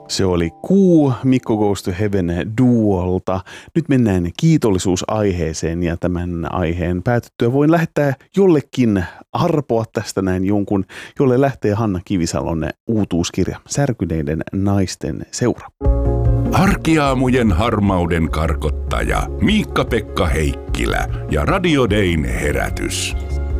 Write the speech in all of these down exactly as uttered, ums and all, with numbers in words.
Se oli Kuu, Mikko Goes to Heaven duolta. Nyt mennään kiitollisuusaiheeseen ja tämän aiheen päätyttyä voin lähettää jollekin arpoa tästä näin jonkun, jolle lähtee Hanna Kivisalon uutuuskirja Särkyneiden naisten seura. Arkiaamujen harmauden karkottaja Miikka-Pekka Heikkilä ja Radio Dayn herätys.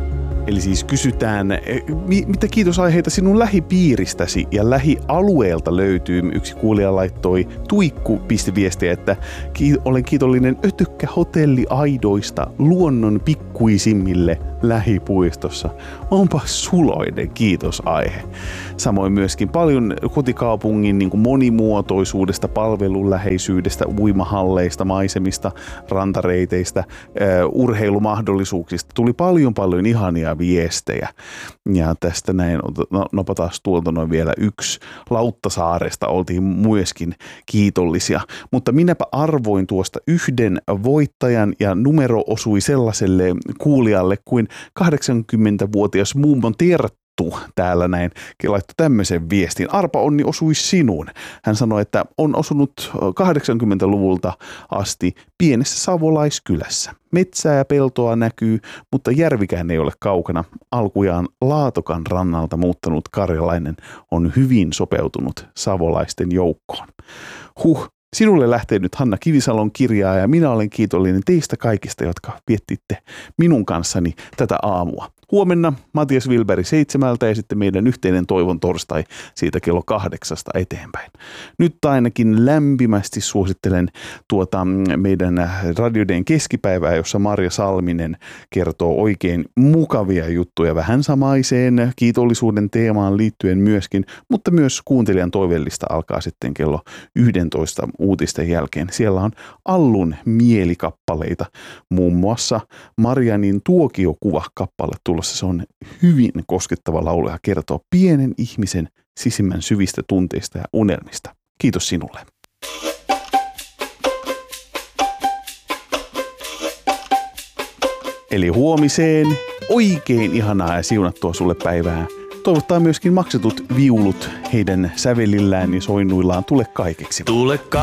Eli siis kysytään, mitä kiitosaiheita sinun lähipiiristäsi ja lähialueelta löytyy. Yksi kuulija laittoi tuikku pisti viestiä, että olen kiitollinen ötykkähotelliaidoista luonnon pikkuisimmille lähipuistossa. Onpa suloinen kiitosaihe. Samoin myöskin paljon kotikaupungin niin kuin monimuotoisuudesta, palvelunläheisyydestä, uimahalleista, maisemista, rantareiteistä, uh, urheilumahdollisuuksista. Tuli paljon paljon ihania viestejä. Ja tästä näin, no, nopataan tuolta noin vielä yksi. Lauttasaaresta oltiin myöskin kiitollisia. Mutta minäpä arvoin tuosta yhden voittajan ja numero osui sellaiselle kuulijalle kuin kahdeksankymmentävuotias mummon Terttu täällä näin laittoi tämmöisen viestin. Arpa onni osui sinuun. Hän sanoi, että on osunut kahdeksankymmentäluvulta asti pienessä savolaiskylässä. Metsää ja peltoa näkyy, mutta järvikään ei ole kaukana. Alkujaan Laatokan rannalta muuttanut karjalainen on hyvin sopeutunut savolaisten joukkoon. Huh. Sinulle lähtee nyt Hanna Kivisalon kirjaa ja minä olen kiitollinen teistä kaikista, jotka viettitte minun kanssani tätä aamua. Huomenna Matias Wilberg seitsemältä ja sitten meidän yhteinen toivon torstai siitä kello kahdeksasta eteenpäin. Nyt ainakin lämpimästi suosittelen tuota meidän Radio Dayn keskipäivää, jossa Marja Salminen kertoo oikein mukavia juttuja vähän samaiseen kiitollisuuden teemaan liittyen myöskin, mutta myös kuuntelijan toivellista alkaa sitten kello yksitoista uutisten jälkeen. Siellä on Allun mielikappaleita, muun muassa Marianin tuokiokuva-kappale tulossa. Se on hyvin koskettava laulu ja kertoo pienen ihmisen sisimmän syvistä tunteista ja unelmista. Kiitos sinulle. Eli huomiseen oikein ihanaa ja siunattua sulle päivää. Toivottaa myöskin maksetut viulut heidän sävelillään ja soinnuillaan tule kaikeksi. Tule ka-